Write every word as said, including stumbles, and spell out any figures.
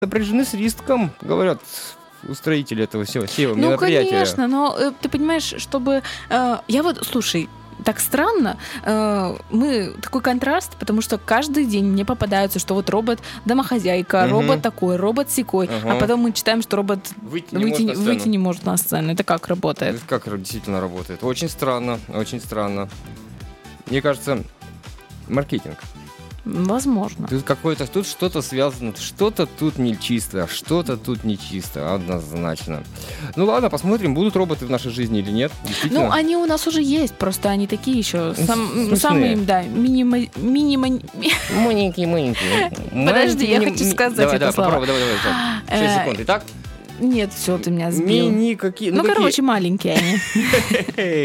Сопряжены с риском, говорят устроители этого всего, всего ну, мероприятия. Ну, конечно, но э, ты понимаешь, чтобы... Э, я вот, слушай, так странно, э, мы такой контраст, потому что каждый день мне попадаются, что вот робот-домохозяйка, Угу. робот такой, робот-сякой, Ага. а потом мы читаем, что робот Выйти не, выйти, может на выйти сцену. не может на сцену. Это как работает? Это как действительно работает? Очень странно, очень странно. Мне кажется, маркетинг. Возможно. Тут какое-то, тут что-то связано, что-то тут нечисто, что-то тут нечисто, однозначно. Ну ладно, посмотрим, будут роботы в нашей жизни или нет. Действительно. Ну, они у нас уже есть, просто они такие еще Ну, сам, смешные. самые, да, минима, минима... Маленькие, маленькие. Подожди, я хочу сказать давай, это давай, слово. попробуй, давай, давай. Э, шесть секунд. Итак, Нет, все, ты меня сбил. мини какие. Ну, какие? короче, маленькие они.